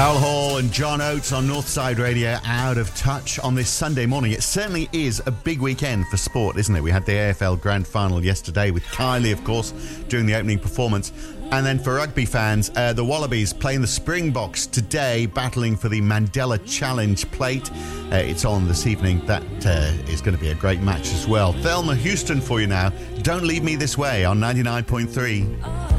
Al Hall and John Oates on Northside Radio, Out of Touch on this Sunday morning. It certainly is a big weekend for sport, isn't it? We had the AFL Grand Final yesterday with Kylie, of course, doing the opening performance. And then for rugby fans, the Wallabies playing the Springboks today, battling for the Mandela Challenge plate. It's on this evening. That is going to be a great match as well. Thelma Houston for you now. Don't Leave Me This Way on 99.3.